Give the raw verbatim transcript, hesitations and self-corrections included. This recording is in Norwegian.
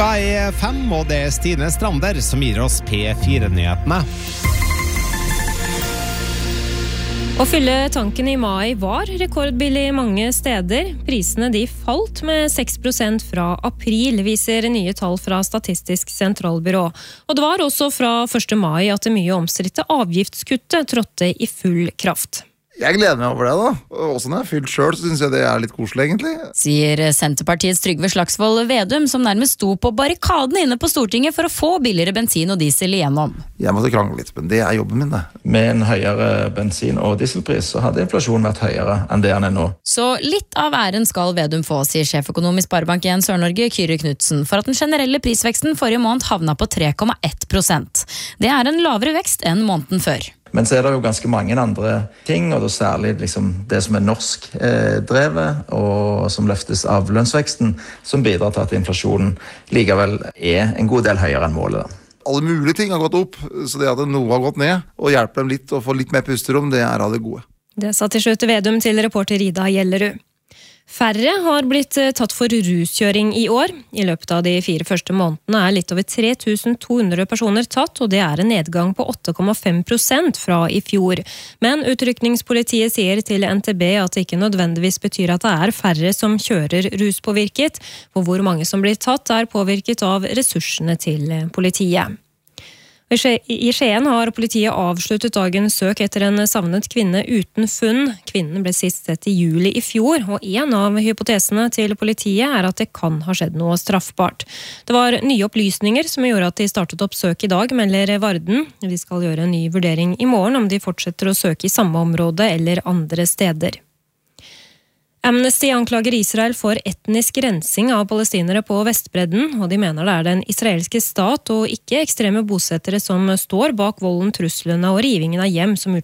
Klokka er fem, og det er Stine Strander som gir oss P fire-nyhetene. Å fylle tanken i mai var rekordbillig mange steder. Prisene de falt med seks prosent fra april, viser nye tall fra Statistisk sentralbyrå. Og det var også fra første mai at det mye omstridte avgiftskuttet trådte i full kraft. Jeg gleder meg over det da, og også når jeg er fylt selv, så synes jeg det er litt koselig egentlig. Sier Senterpartiets Trygve Slagsvold Vedum, som nærmest sto på barrikaden inne på Stortinget for å få billigere bensin og diesel igjennom. Jeg måtte krangle litt, men det er jobben min det. Med en høyere bensin- og dieselpris så hadde inflasjonen vært høyere enn det den er nå. Så litt av æren skal Vedum få, sier sjeføkonom i Sparebank en Sør-Norge, Kyrre Knudsen, for at den generelle prisveksten forrige måned havna på tre komma ett prosent. Det er en lavere vekst enn måneden før. Men så er det jo ganske mange andre ting, og da særlig liksom det som er norsk eh, drevet, og som løftes av lønnsveksten, som bidrar til at inflasjonen likevel er en god del høyere enn målet. Alle mulige ting har gått opp, så det at noe har gått ned, og hjelper dem litt å få litt mer pusterom, det er av det gode. Det sa til slutt Vedum til reporter Ida Gjellerud. Færre har blitt tatt for ruskjøring i år. I løpet av de fire første månedene er litt over tre tusen to hundre personer tatt, og det er en nedgang på åtte komma fem prosent fra i fjor. Men utrykningspolitiet sier til N T B at det ikke nødvendigvis betyr at det er færre som kjører ruspåvirket, for hvor mange som blir tatt er påvirket av ressursene til politiet. I Skien har politiet avsluttet dagens søk etter en savnet kvinne uten funn. Kvinnen ble sist sett i juli i fjor, og en av hypotesene til politiet er at det kan ha skjedd noe straffbart. Det var nye opplysninger som gjorde at de startet opp søk i dag, melder Varden. De skal gjøre en ny vurdering i morgen om de fortsetter å søke i samme område eller andre steder. Amnesty anklager Israel for etnisk rensing av palestinere på Vestbredden, og de mener det er den israelske stat og ikke ekstreme bosettere som står bak volden, truslene og rivingen av hjem som